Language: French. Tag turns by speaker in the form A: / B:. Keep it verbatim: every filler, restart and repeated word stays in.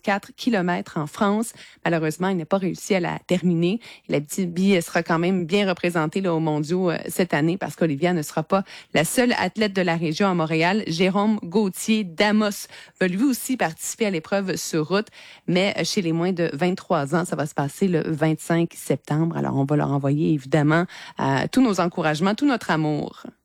A: quarante-quatre kilomètres en France. Malheureusement, il n'a pas réussi à la terminer. L'Abitibi sera quand même bien représentée là, aux mondiaux euh, cette année parce qu'Olivia ne sera pas la seule athlète de la région à Montréal. Jérôme Gauthier d'Amos va lui aussi participer à l'épreuve sur route, mais chez les moins de vingt-trois ans, ça va se passer le vingt-cinq septembre. Alors, on va leur envoyer évidemment euh, tous nos encouragements, tout notre amour.